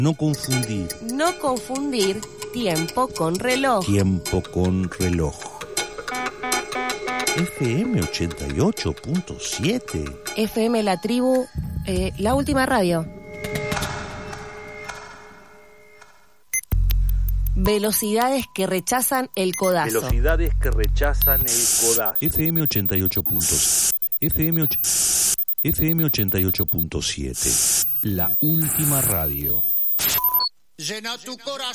No confundir. No confundir tiempo con reloj. Tiempo con reloj. FM 88.7. FM La Tribu, la última radio. Velocidades que rechazan el codazo. Velocidades que rechazan el codazo. FM 88. FM 88.7. La última radio. Llena tu corazón.